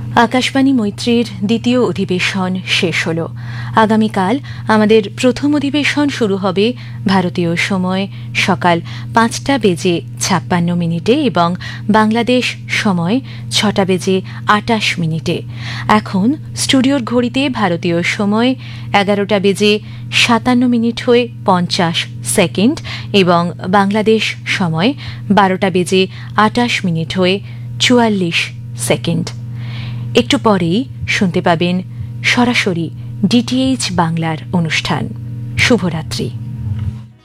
আকাশবাণী মৈত্রীর দ্বিতীয় অধিবেশন শেষ হল। আগামীকাল আমাদের প্রথম অধিবেশন শুরু হবে ভারতীয় সময় সকাল 5:56 এবং বাংলাদেশ সময় 6:28। এখন স্টুডিওর ঘড়িতে ভারতীয় সময় 11:57 হয়ে 50 এবং বাংলাদেশ সময় 12:28 হয়ে 44। একটু পরেই শুনতে পাবেন সরাসরি ডিটিএইচ বাংলার অনুষ্ঠান। শুভরাত্রি।